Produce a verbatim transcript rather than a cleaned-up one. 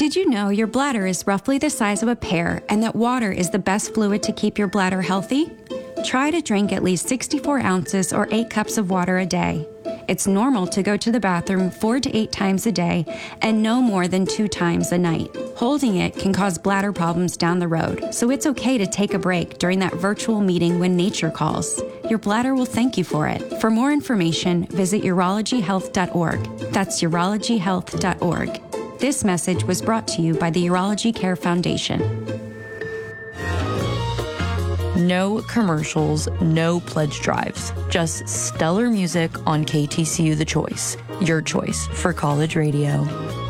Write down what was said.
Did you know your bladder is roughly the size of a pear and that water is the best fluid to keep your bladder healthy? Try to drink at least sixty-four ounces or eight cups of water a day. It's normal to go to the bathroom four to eight times a day and no more than two times a night. Holding it can cause bladder problems down the road, so it's okay to take a break during that virtual meeting when nature calls. Your bladder will thank you for it. For more information, visit urology health dot org. That's urology health dot org. This message was brought to you by the Urology Care Foundation. No commercials, no pledge drives, just stellar music on K T C U The Choice, your choice for college radio.